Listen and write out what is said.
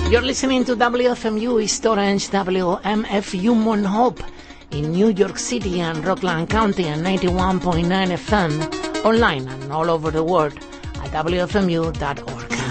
You're listening to WFMU East Orange, WMFU Mount Hope in New York City and Rockland County and 91.9 FM, online and all over the world at WFMU.org.